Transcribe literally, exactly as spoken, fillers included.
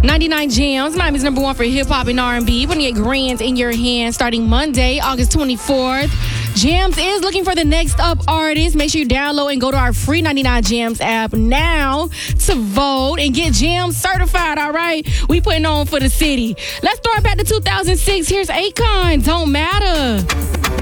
ninety-nine Jams, Miami's number one for hip-hop and R and B. Putting eight grand in your hand starting Monday, August twenty-fourth. Jams is looking for the next up artist. Make sure you download and go to our free ninety-nine Jams app now to vote and get Jams certified, all right? We putting on for the city. Let's throw it back to two thousand six. Here's Akon, Don't Matter.